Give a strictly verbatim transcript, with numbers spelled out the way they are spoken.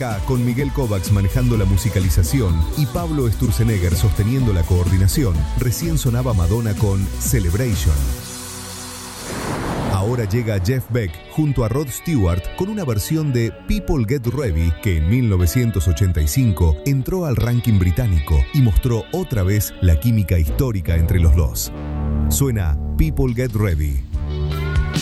acá, con Miguel Kovacs manejando la musicalización y Pablo Sturzenegger sosteniendo la coordinación, recién sonaba Madonna con Celebration. Ahora llega Jeff Beck junto a Rod Stewart con una versión de People Get Ready que en mil novecientos ochenta y cinco entró al ranking británico y mostró otra vez la química histórica entre los dos. Suena People Get Ready.